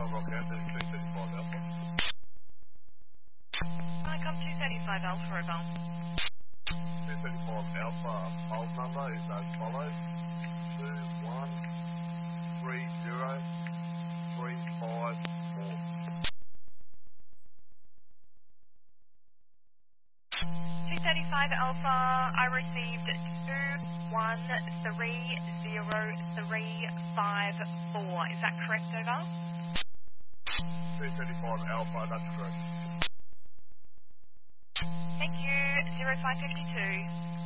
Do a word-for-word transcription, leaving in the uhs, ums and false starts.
Rock out, two thirty-five Alpha. I come two thirty-five Alpha over. two thirty-five Alpha, pulse number is as follows. two one three zero three five four. two thirty-five Alpha, I received two one three zero three five four. Is that correct, over? two thirty-five Alpha, that's correct. Thank you. zero five five two.